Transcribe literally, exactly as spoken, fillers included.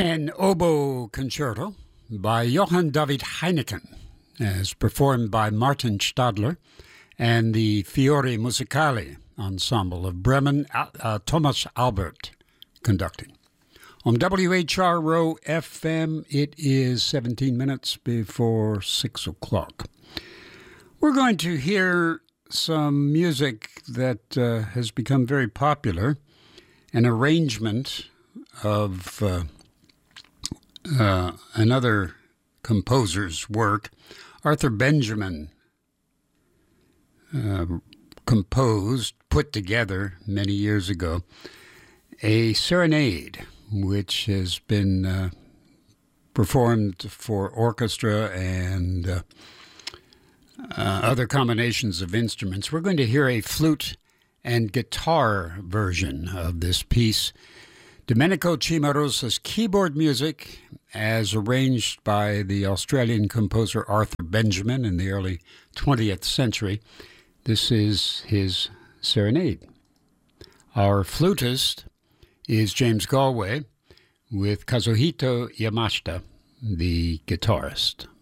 An oboe concerto by Johann David Heineken, as performed by Martin Stadler and the Fiori Musicali ensemble of Bremen, uh, Thomas Albert conducting. On W H R O F M, it is seventeen minutes before six o'clock. We're going to hear some music that uh, has become very popular, an arrangement of uh, uh, another composer's work. Arthur Benjamin uh, composed, put together many years ago, a serenade, which has been uh, performed for orchestra and uh, uh, other combinations of instruments. We're going to hear a flute and guitar version of this piece. Domenico Cimarosa's keyboard music, as arranged by the Australian composer Arthur Benjamin in the early twentieth century. This is his serenade. Our flutist is James Galway, with Kazuhito Yamashita, the guitarist.